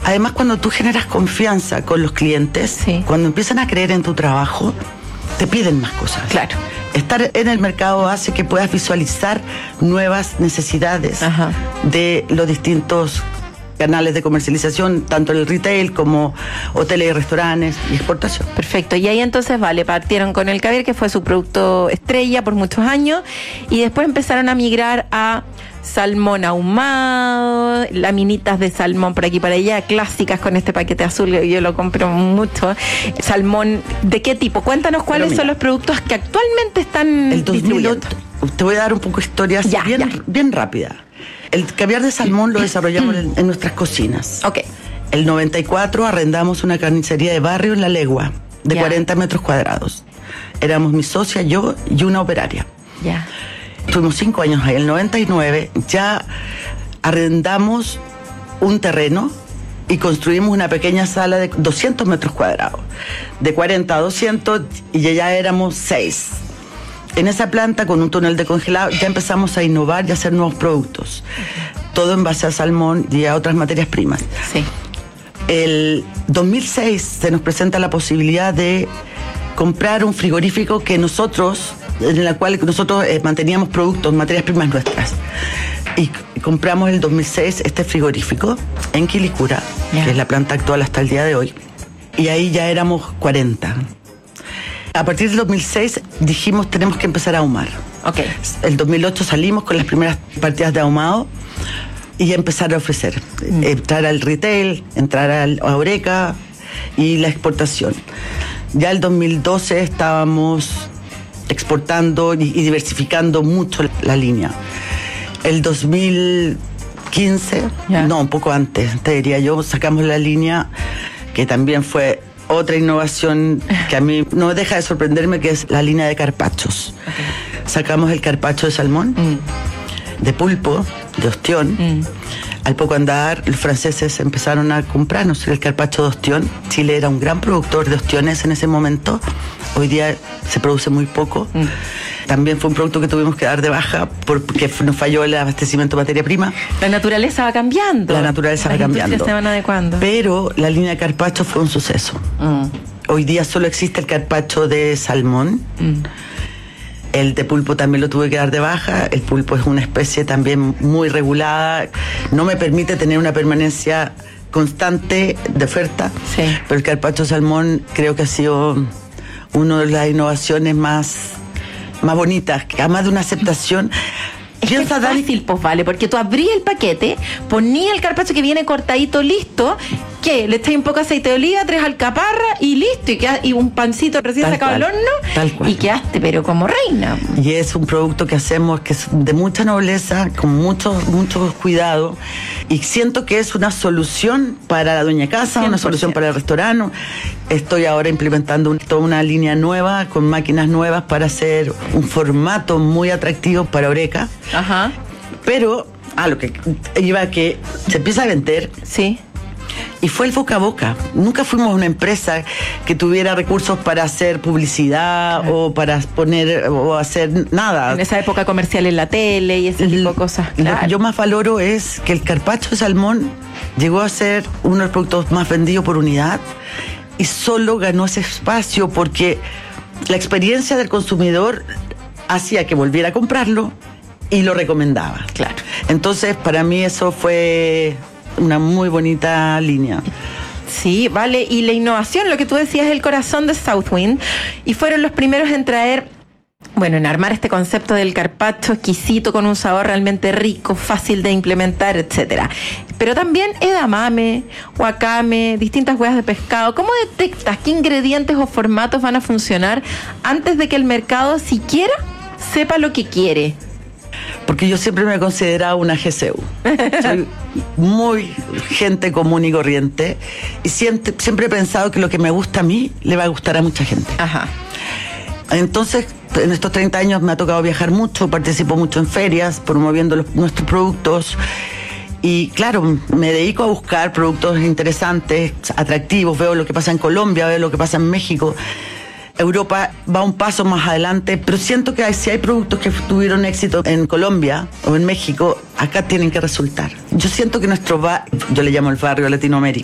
Además, cuando tú generas confianza con los clientes, sí, cuando empiezan a creer en tu trabajo, te piden más cosas. Claro. Estar en el mercado hace que puedas visualizar nuevas necesidades Ajá. de los distintos canales de comercialización, tanto en el retail como hoteles y restaurantes y exportación. Perfecto. Y ahí entonces, partieron con el caviar, que fue su producto estrella por muchos años, y después empezaron a migrar a salmón ahumado, laminitas de salmón por aquí y para allá, clásicas con este paquete azul, yo lo compro mucho. Salmón, ¿de qué tipo? Cuéntanos cuáles son los productos que actualmente están distribuyendo. Te voy a dar un poco de historia bien rápida. El caviar de salmón lo desarrollamos en nuestras cocinas. Ok. El 94 arrendamos una carnicería de barrio en La Legua, de 40 metros cuadrados. Éramos mi socia, yo y una operaria. Ya. Tuvimos 5 años ahí. El 99 ya arrendamos un terreno y construimos una pequeña sala de 200 metros cuadrados. De 40 a 200 y ya éramos 6. En esa planta, con un túnel de congelado, ya empezamos a innovar y a hacer nuevos productos. Todo en base a salmón y a otras materias primas. Sí. El 2006 se nos presenta la posibilidad de comprar un frigorífico en la cual nosotros manteníamos productos, materias primas nuestras. Y compramos en el 2006 este frigorífico en Quilicura, que es la planta actual hasta el día de hoy. Y ahí ya éramos 40. A partir del 2006 dijimos tenemos que empezar a ahumar. Okay. El 2008 salimos con las primeras partidas de ahumado y empezar a ofrecer. Entrar al retail, entrar a Oreca y la exportación. Ya el 2012 estábamos exportando y diversificando mucho la línea. El 2015, un poco antes, te diría yo, sacamos la línea que también fue otra innovación que a mí no deja de sorprenderme, que es la línea de carpachos. Okay. Sacamos el carpacho de salmón, de pulpo, de ostión. Al poco andar, los franceses empezaron a comprarnos el carpacho de ostión. Chile era un gran productor de ostiones en ese momento. Hoy día se produce muy poco. También fue un producto que tuvimos que dar de baja porque nos falló el abastecimiento de materia prima. La naturaleza va cambiando. La naturaleza va cambiando. Se van adecuando. Pero la línea de carpacho fue un suceso. Hoy día solo existe el carpacho de salmón. El de pulpo también lo tuve que dar de baja. El pulpo es una especie también muy regulada. No me permite tener una permanencia constante de oferta. Sí. Pero el carpacho de salmón creo que ha sido una de las innovaciones más bonitas, además de una aceptación. Es que es fácil, pues porque tú abrías el paquete, ponías el carpaccio que viene cortadito, listo, que le echáis un poco de aceite de oliva, 3 alcaparras y listo, y un pancito recién sacado del horno, y quedaste pero como reina. Y es un producto que hacemos que es de mucha nobleza, con mucho cuidado, y siento que es una solución para la dueña casa, 100%. Una solución para el restaurante. Estoy ahora implementando toda una línea nueva, con máquinas nuevas para hacer un formato muy atractivo para Oreca. Ajá. Pero lo que iba a que se empieza a vender. Sí. Y fue el boca a boca. Nunca fuimos una empresa que tuviera recursos para hacer publicidad o para poner o hacer nada. En esa época comercial en la tele y ese tipo de cosas. Lo que yo más valoro es que el carpaccio de salmón llegó a ser uno de los productos más vendidos por unidad y solo ganó ese espacio porque la experiencia del consumidor hacía que volviera a comprarlo y lo recomendaba. Claro. Entonces, para mí eso fue una muy bonita línea. Sí, vale. Y la innovación, lo que tú decías, es el corazón de Southwind. Y fueron los primeros en traer, en armar este concepto del carpaccio exquisito, con un sabor realmente rico, fácil de implementar, etcétera. Pero también edamame, wakame, distintas huevas de pescado. ¿Cómo detectas qué ingredientes o formatos van a funcionar antes de que el mercado siquiera sepa lo que quiere? Porque yo siempre me he considerado una GCU. Soy muy gente común y corriente. Y siempre he pensado que lo que me gusta a mí le va a gustar a mucha gente. Ajá. Entonces, en estos 30 años me ha tocado viajar mucho, participo mucho en ferias, promoviendo nuestros productos. Y claro, me dedico a buscar productos interesantes, atractivos. Veo lo que pasa en Colombia, veo lo que pasa en México. Europa va un paso más adelante, pero siento que si hay productos que tuvieron éxito en Colombia o en México, acá tienen que resultar. Yo siento que yo le llamo el barrio Latinoamérica.